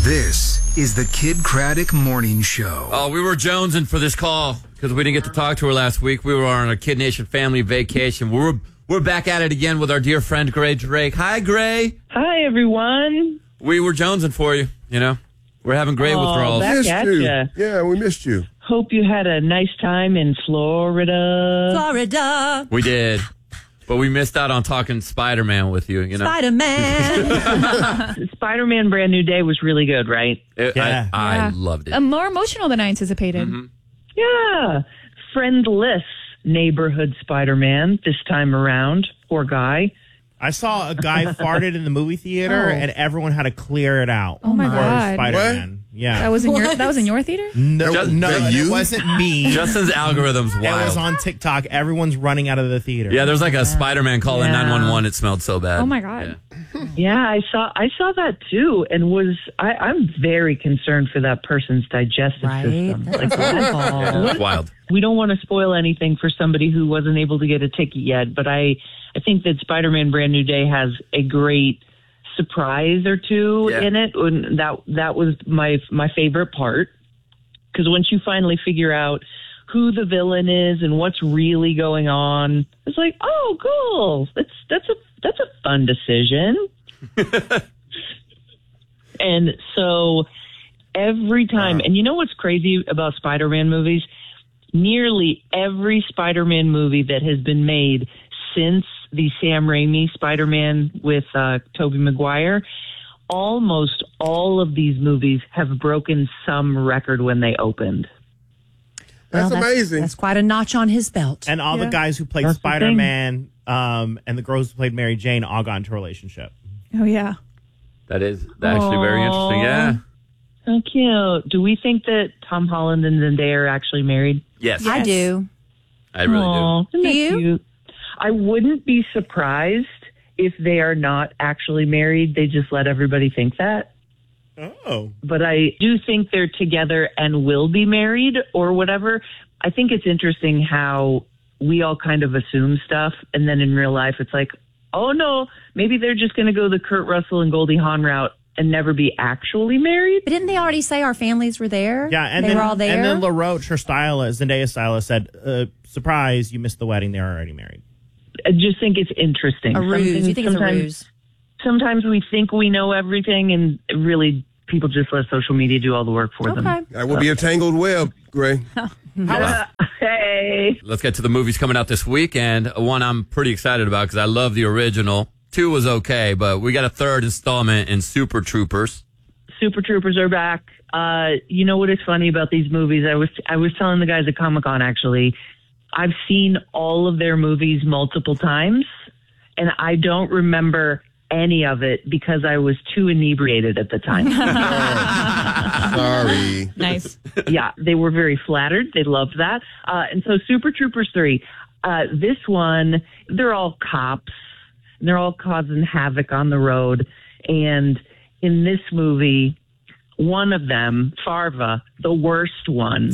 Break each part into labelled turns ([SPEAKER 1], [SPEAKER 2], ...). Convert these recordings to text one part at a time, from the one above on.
[SPEAKER 1] This is the Kid Craddock Morning Show.
[SPEAKER 2] Oh, we were jonesing for this call because we didn't get to talk to her last week. We were on a Kid Nation family vacation. We're back at it again with our dear friend Gray Drake. Hi, Gray.
[SPEAKER 3] Hi, everyone.
[SPEAKER 2] We were jonesing for you. You know, we're having Gray withdrawals.
[SPEAKER 3] Back at ya.
[SPEAKER 4] Yeah, we missed you.
[SPEAKER 3] Hope you had a nice time in Florida.
[SPEAKER 2] We did. But we missed out on talking Spider-Man with you, you know.
[SPEAKER 5] Spider-Man.
[SPEAKER 3] Spider-Man Brand New Day was really good, right?
[SPEAKER 2] I loved it.
[SPEAKER 5] More emotional than I anticipated.
[SPEAKER 2] Mm-hmm.
[SPEAKER 3] Yeah. Friendless neighborhood Spider-Man this time around. Poor guy.
[SPEAKER 6] I saw a guy farted in the movie theater, and everyone had to clear it out.
[SPEAKER 5] Oh, my
[SPEAKER 6] for
[SPEAKER 5] God.
[SPEAKER 6] Spider-Man. Yeah.
[SPEAKER 5] That was in your theater?
[SPEAKER 6] No,
[SPEAKER 4] you?
[SPEAKER 6] it wasn't me.
[SPEAKER 2] Justin's algorithm's
[SPEAKER 6] It was
[SPEAKER 2] wild.
[SPEAKER 6] on TikTok. Everyone's running out of the theater.
[SPEAKER 2] Yeah, there's like a Spider-Man calling
[SPEAKER 3] Yeah.
[SPEAKER 2] 911. It smelled so bad.
[SPEAKER 5] Oh, my God.
[SPEAKER 3] Yeah, I saw that too, and I'm very concerned for that person's digestive system.
[SPEAKER 5] That's
[SPEAKER 2] Yeah, wild.
[SPEAKER 3] We don't want to spoil anything for somebody who wasn't able to get a ticket yet, but I think that Spider-Man Brand New Day has a great surprise or two in it, and that was my favorite part, because once you finally figure out who the villain is and what's really going on, it's like, oh, cool. That's a fun decision. And so every time, and you know what's crazy about Spider-Man movies? Nearly every Spider-Man movie that has been made since the Sam Raimi Spider-Man with Tobey Maguire, almost all of these movies have broken some record when they opened.
[SPEAKER 4] That's amazing.
[SPEAKER 7] That's quite a notch on his belt.
[SPEAKER 6] And all the guys who played
[SPEAKER 3] That's the
[SPEAKER 6] Spider-Man and the girls who played Mary Jane all got into a relationship.
[SPEAKER 5] Oh, yeah.
[SPEAKER 2] That is actually very interesting. Yeah.
[SPEAKER 3] So cute. Do we think that Tom Holland and Zendaya are actually married?
[SPEAKER 2] Yes.
[SPEAKER 7] I do.
[SPEAKER 2] I really
[SPEAKER 3] Aw, isn't that
[SPEAKER 7] Do you?
[SPEAKER 3] cute? I wouldn't be surprised if they are not actually married. They just let everybody think that.
[SPEAKER 6] Oh.
[SPEAKER 3] But I do think they're together and will be married or whatever. I think it's interesting how we all kind of assume stuff, and then in real life it's like, oh no, maybe they're just going to go the Kurt Russell and Goldie Hawn route and never be actually married.
[SPEAKER 7] But didn't they already say our families were there?
[SPEAKER 6] Yeah, and
[SPEAKER 7] they
[SPEAKER 6] then,
[SPEAKER 7] were all there.
[SPEAKER 6] And then LaRoche, her stylist, Zendaya's stylist, said, surprise, you missed the wedding. They're already married.
[SPEAKER 3] I just think it's interesting.
[SPEAKER 7] A ruse. You think it's a
[SPEAKER 3] Sometimes-
[SPEAKER 7] ruse?
[SPEAKER 3] Sometimes we think we know everything, and really people just let social media do all the work for them.
[SPEAKER 7] Okay.
[SPEAKER 4] That will be a tangled web, Gray.
[SPEAKER 3] Hey.
[SPEAKER 2] Let's get to the movies coming out this week, and one I'm pretty excited about because I love the original. 2 was okay, but we got a 3rd installment in Super Troopers.
[SPEAKER 3] Super Troopers are back. You know what is funny about these movies? I was telling the guys at Comic-Con, actually, I've seen all of their movies multiple times, and I don't remember any of it because I was too inebriated at the time.
[SPEAKER 4] Sorry.
[SPEAKER 5] Nice.
[SPEAKER 3] Yeah, they were very flattered. They loved that. And so Super Troopers 3, this one, they're all cops. And they're all causing havoc on the road. And in this movie, one of them, Farva, the worst one,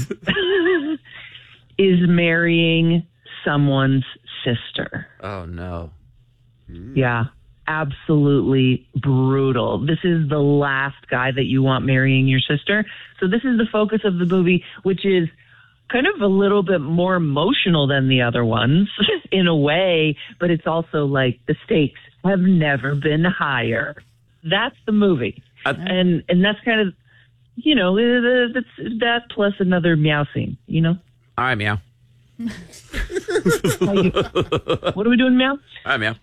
[SPEAKER 3] is marrying someone's sister.
[SPEAKER 2] Oh, no.
[SPEAKER 3] Yeah, absolutely brutal. This is the last guy that you want marrying your sister. So this is the focus of the movie, which is kind of a little bit more emotional than the other ones in a way, but it's also like the stakes have never been higher. That's the movie. And that's kind of, you know, that's that plus another meow scene, you know?
[SPEAKER 2] All right, meow.
[SPEAKER 3] What are we doing, meow?
[SPEAKER 2] All right, meow.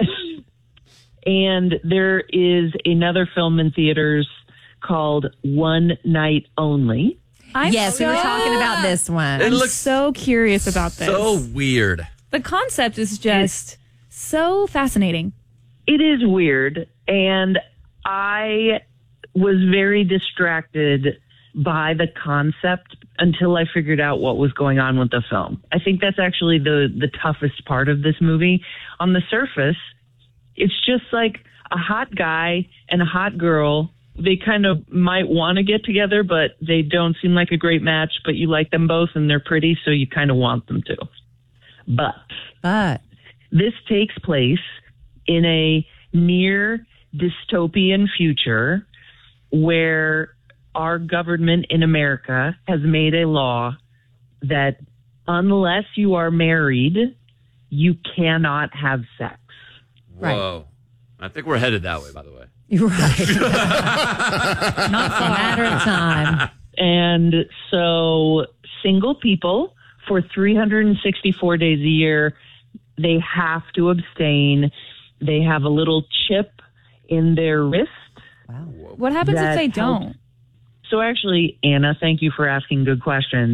[SPEAKER 3] And there is another film in theaters called One Night Only.
[SPEAKER 7] Yes, we were talking about this one.
[SPEAKER 2] It
[SPEAKER 5] I'm
[SPEAKER 2] looks
[SPEAKER 5] so curious about this.
[SPEAKER 2] so weird.
[SPEAKER 5] The concept is just so fascinating.
[SPEAKER 3] It is weird, and I was very distracted by the concept until I figured out what was going on with the film. I think that's actually the toughest part of this movie. On the surface, it's just like a hot guy and a hot girl. They kind of might want to get together, but they don't seem like a great match, but you like them both and they're pretty, so you kind of want them to. But this takes place in a near dystopian future where our government in America has made a law that unless you are married, you cannot have sex.
[SPEAKER 2] Whoa. I think we're headed that way, by the way.
[SPEAKER 7] You're right. Not a matter of time.
[SPEAKER 3] And so single people for 364 days a year, they have to abstain. They have a little chip in their wrist.
[SPEAKER 5] What happens if
[SPEAKER 3] That
[SPEAKER 5] they
[SPEAKER 3] helps.
[SPEAKER 5] don't?
[SPEAKER 3] So actually, Anna, thank you for asking good questions.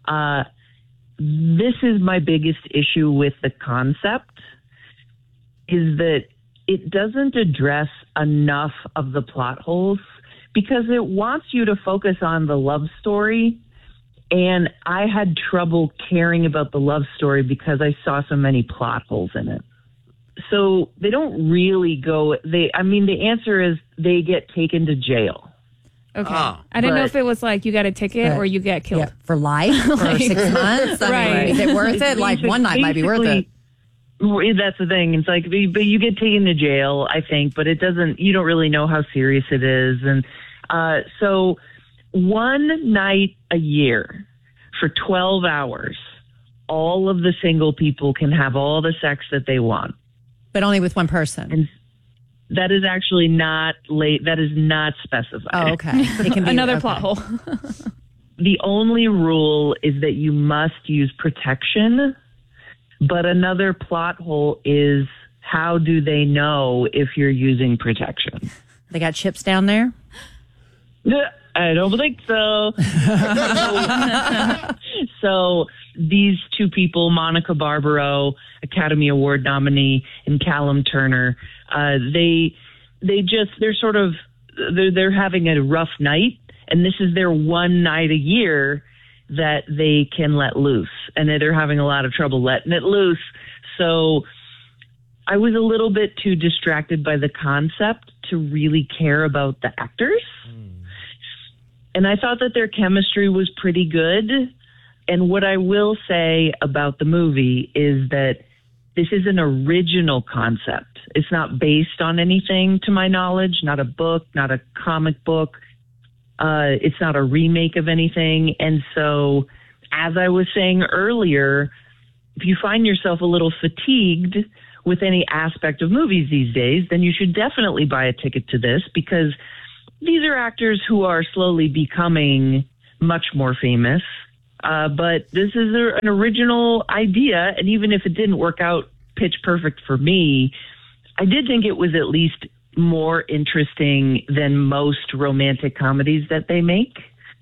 [SPEAKER 3] This is my biggest issue with the concept, is that it doesn't address enough of the plot holes because it wants you to focus on the love story. And I had trouble caring about the love story because I saw so many plot holes in it. So they don't really go, the answer is they get taken to jail.
[SPEAKER 5] Okay.
[SPEAKER 2] Oh,
[SPEAKER 5] I didn't know
[SPEAKER 3] but-
[SPEAKER 5] if it was like you got a ticket or you get killed.
[SPEAKER 7] Yeah, for life, for 6 months. I
[SPEAKER 5] Right.
[SPEAKER 7] mean, is it worth it? Like one night might be worth it.
[SPEAKER 3] Basically, that's the thing. It's like, but you get taken to jail, I think, but you don't really know how serious it is. And so one night a year for 12 hours, all of the single people can have all the sex that they want.
[SPEAKER 7] But only with one person.
[SPEAKER 3] And that is actually not that is not specified.
[SPEAKER 7] Oh, okay. It can be
[SPEAKER 5] Another
[SPEAKER 7] okay.
[SPEAKER 5] plot hole.
[SPEAKER 3] The only rule is that you must use protection, but another plot hole is how do they know if you're using protection?
[SPEAKER 7] They got chips down there?
[SPEAKER 3] I don't think so. So these two people, Monica Barbaro, Academy Award nominee, and Callum Turner, they're having a rough night, and this is their one night a year that they can let loose, and they're having a lot of trouble letting it loose. So I was a little bit too distracted by the concept to really care about the actors. And I thought that their chemistry was pretty good. And what I will say about the movie is that this is an original concept. It's not based on anything, to my knowledge, not a book, not a comic book. It's not a remake of anything. And so, as I was saying earlier, if you find yourself a little fatigued with any aspect of movies these days, then you should definitely buy a ticket to this, because these are actors who are slowly becoming much more famous. But this is an original idea. And even if it didn't work out pitch perfect for me, I did think it was at least more interesting than most romantic comedies that they make.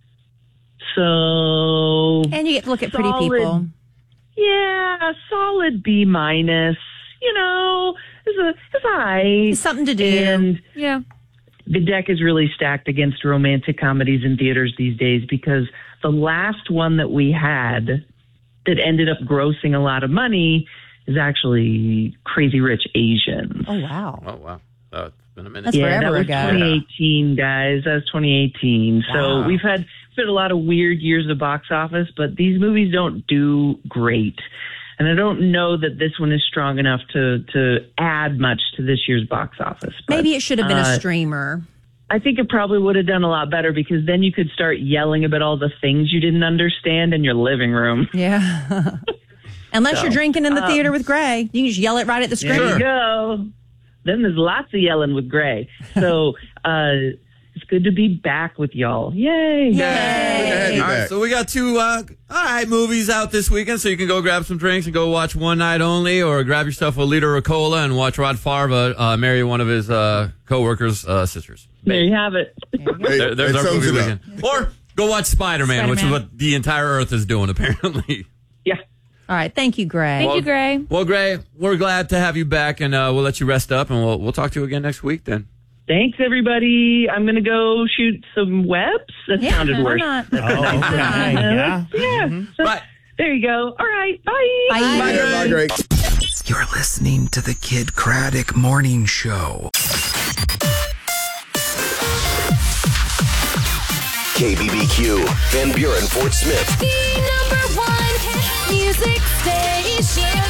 [SPEAKER 3] So.
[SPEAKER 7] And you get to look at pretty
[SPEAKER 3] solid-
[SPEAKER 7] people.
[SPEAKER 3] Yeah, solid B-. You know, it's all right.
[SPEAKER 7] It's something to do.
[SPEAKER 3] And
[SPEAKER 5] Yeah.
[SPEAKER 3] the deck is really stacked against romantic comedies in theaters these days, because the last one that we had that ended up grossing a lot of money is actually Crazy Rich Asians.
[SPEAKER 7] Oh, wow.
[SPEAKER 2] Oh, wow. It's been a minute.
[SPEAKER 7] That's
[SPEAKER 3] Yeah, that
[SPEAKER 7] forever
[SPEAKER 3] was
[SPEAKER 7] ago.
[SPEAKER 3] 2018, guys. That was 2018.
[SPEAKER 7] Wow.
[SPEAKER 3] So we've had a lot of weird years of box office, but these movies don't do great. And I don't know that this one is strong enough to add much to this year's box office. But,
[SPEAKER 7] Maybe it should have been a streamer.
[SPEAKER 3] I think it probably would have done a lot better, because then you could start yelling about all the things you didn't understand in your living room.
[SPEAKER 7] Yeah. Unless you're drinking in the theater with Gray. You can just yell it right at the screen.
[SPEAKER 3] There you go. Then there's lots of yelling with Gray. So it's good to be back with y'all. Yay.
[SPEAKER 4] Good to have you
[SPEAKER 2] All right,
[SPEAKER 4] back.
[SPEAKER 2] so we got two movies out this weekend, so you can go grab some drinks and go watch One Night Only, or grab yourself a liter of cola and watch Rod Farva marry one of his co-workers' sisters.
[SPEAKER 3] There you have it.
[SPEAKER 4] Hey,
[SPEAKER 2] There's
[SPEAKER 4] it
[SPEAKER 2] our
[SPEAKER 4] sums
[SPEAKER 2] movie
[SPEAKER 4] it up.
[SPEAKER 2] weekend. Or go watch Spider-Man, which is
[SPEAKER 5] Spider-Man.
[SPEAKER 2] what the entire Earth is doing, apparently.
[SPEAKER 3] Yeah.
[SPEAKER 7] All right. Thank you, Gray.
[SPEAKER 5] Thank you, Gray.
[SPEAKER 2] Well, Gray, we're glad to have you back, and we'll let you rest up, and we'll talk to you again next week then.
[SPEAKER 3] Thanks, everybody. I'm going to go shoot some webs. That sounded
[SPEAKER 7] why
[SPEAKER 3] worse.
[SPEAKER 7] not?
[SPEAKER 6] Oh, okay. Yeah.
[SPEAKER 3] Yeah. So,
[SPEAKER 2] Bye.
[SPEAKER 3] there you go. All right. Bye.
[SPEAKER 7] Bye.
[SPEAKER 4] Yeah, bye, Greg.
[SPEAKER 1] You're listening to the Kid Craddock Morning Show.
[SPEAKER 8] KBBQ, Van Buren, Fort Smith.
[SPEAKER 9] The #1 hit music station.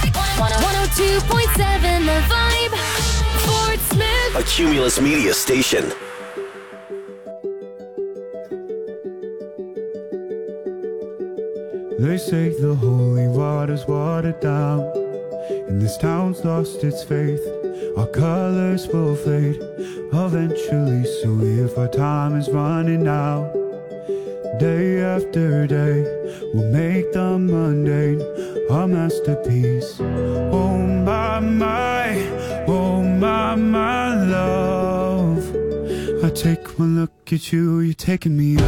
[SPEAKER 9] 102.7 The Vibe. Fort Smith.
[SPEAKER 8] A Cumulus Media station.
[SPEAKER 10] They say the holy water's watered down, and this town's lost its faith. Our colors will fade eventually, so if our time is running out, day after day, we'll make the mundane our masterpiece. Oh my, oh my love. I take one look at you, you're taking me